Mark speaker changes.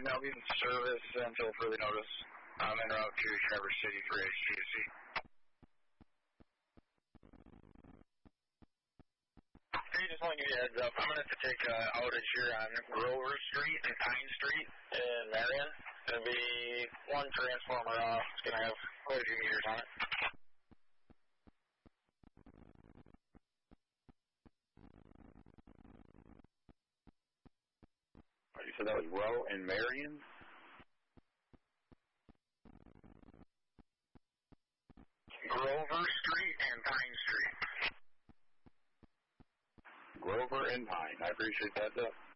Speaker 1: and they'll be in service until further notice. I'm en route to Traverse City for HTC. Hey, just want to give you a heads up. I'm going to have to take an outage here on Grover Street and Pine Street in Marion. It's going to be one transformer off. It's going to have quite a few meters on it.
Speaker 2: You said that was Row and Marion?
Speaker 1: Grover Street and Pine Street.
Speaker 2: Grover and Pine. I appreciate that, though.